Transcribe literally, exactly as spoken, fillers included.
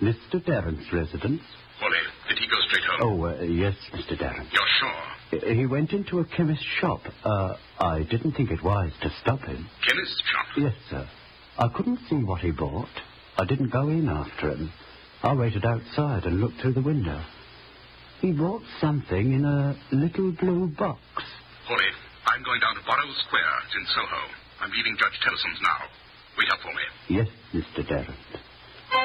Mister Darren's residence? Wally, did he go straight home? Oh, uh, yes, Mister Darren. You're sure? He went into a chemist's shop. Uh, I didn't think it wise to stop him. Chemist's shop? Yes, sir. I couldn't see what he bought. I didn't go in after him. I waited outside and looked through the window. He bought something in a little blue box. Wally, I'm going down to Borrow Square. It's in Soho. I'm leaving Judge Tellson's now. Wait up for me. Yes, Mister Darren.